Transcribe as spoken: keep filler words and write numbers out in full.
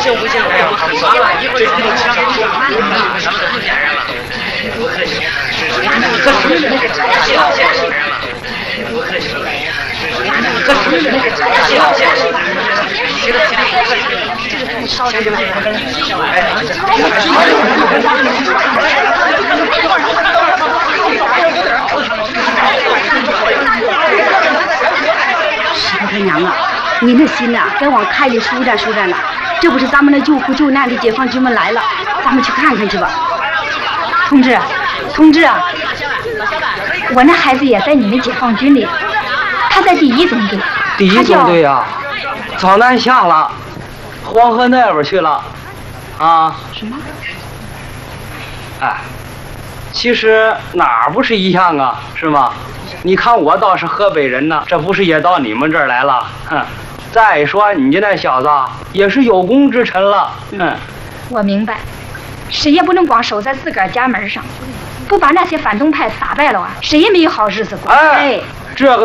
行不行？哎呀，算了，一会儿就抢了，咱们都不见人了。不客气，可是行行行人了，不客气，可是行行行，少点吧。 石头他娘啊，你那心呐、啊，该往开里舒展舒展了。这不是咱们的救苦救难的解放军们来了，咱们去看看去吧。同志，同志啊，我那孩子也在你们解放军里，他在第一纵队。 第一纵队啊，遭难下了，黄河那边去了，啊？ 什么？ 哎，其实哪儿不是一样啊，是吗？你看我倒是河北人呢，这不是也到你们这儿来了？哼！再说你家那小子也是有功之臣了，嗯。 我明白，谁也不能光守在自个儿家门上，不把那些反动派打败了啊，谁也没有好日子过。 哎，这个